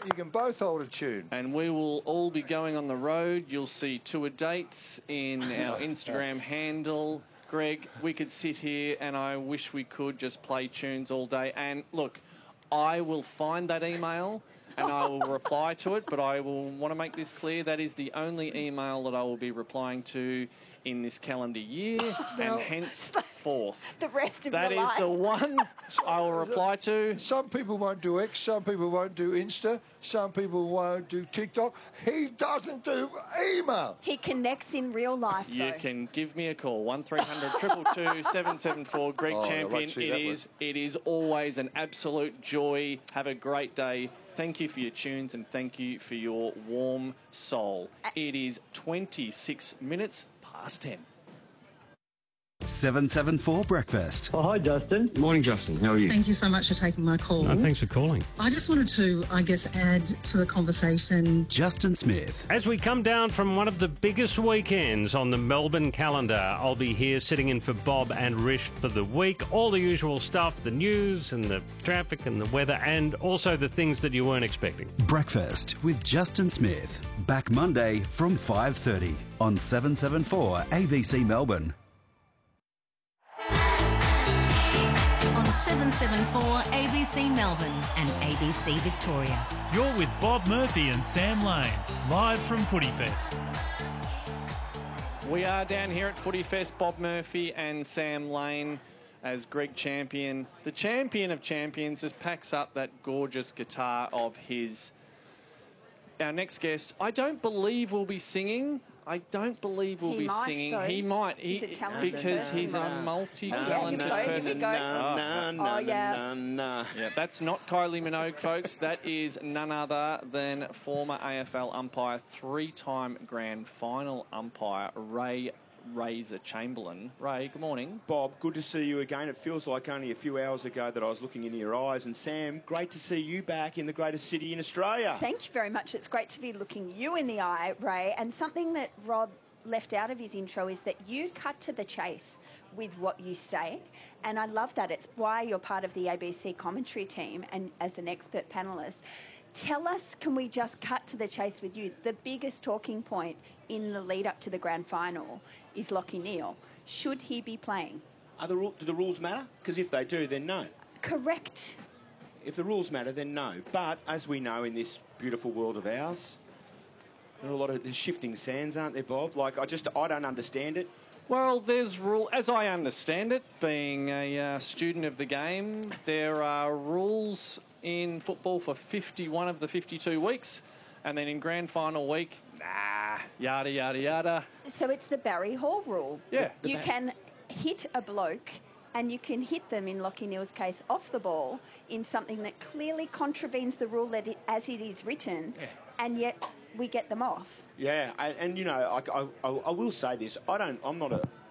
You can both hold a tune. And we will all be going on the road. You'll see tour dates in our Instagram handle. Greg, we could sit here and I wish we could just play tunes all day. And look, I will find that email and I will reply to it, but I will want to make this clear. That is the only email that I will be replying to in this calendar year, and henceforth. The rest of that your is life. the one I will reply to. Some people won't do X, some people won't do Insta, some people won't do TikTok. He doesn't do email. He connects in real life, though. You can give me a call, 1300 222 774. Greg Champion, it is always an absolute joy. Have a great day. Thank you for your tunes and thank you for your warm soul. It is 26 minutes past 10. 774 Breakfast. Oh, hi, Justin. Morning, Justin. How are you? Thank you so much for taking my call. Thanks for calling. I just wanted to, add to the conversation. Justin Smith. As we come down from one of the biggest weekends on the Melbourne calendar, I'll be here sitting in for Bob and Rish for the week. All the usual stuff, the news and the traffic and the weather, and also the things that you weren't expecting. Breakfast with Justin Smith. Back Monday from 5:30 on 774 ABC Melbourne. On 774 ABC Melbourne and ABC Victoria. You're with Bob Murphy and Sam Lane, live from Footy Fest. We are down here at Footy Fest, Bob Murphy and Sam Lane, as Greg Champion, the champion of champions, just packs up that gorgeous guitar of his. Our next guest, I don't believe will be singing. I don't believe we'll be singing. Though. He might. He's a talented because person. he's a multi-talented person. Yeah, that's not Kylie Minogue, folks. That is none other than former AFL umpire, three-time grand final umpire, Ray Razor Chamberlain. Ray, good morning. Bob, good to see you again. It feels like only a few hours ago that I was looking into your eyes. And Sam, great to see you back in the greatest city in Australia. Thank you very much. It's great to be looking you in the eye, Ray. And something that Rob left out of his intro is that you cut to the chase with what you say. And I love that. It's why you're part of the ABC commentary team and as an expert panellist. Tell us, can we just cut to the chase with you? The biggest talking point in the lead up to the grand final is Lachie Neale. Should he be playing? Do the rules matter? Because if they do, then no. Correct. If the rules matter, then no. But as we know in this beautiful world of ours, there are a lot of shifting sands, aren't there, Bob? Like, I don't understand it. Well, there's as I understand it, being a student of the game, there are rules in football for 51 of the 52 weeks. And then in grand final week, yada, yada, yada. So it's the Barry Hall rule. Yeah. You can hit a bloke and you can hit them, in Lachie Neale's case, off the ball in something that clearly contravenes the rule as it is written, and yet we get them off. Yeah, and you know, I will say this. I'm not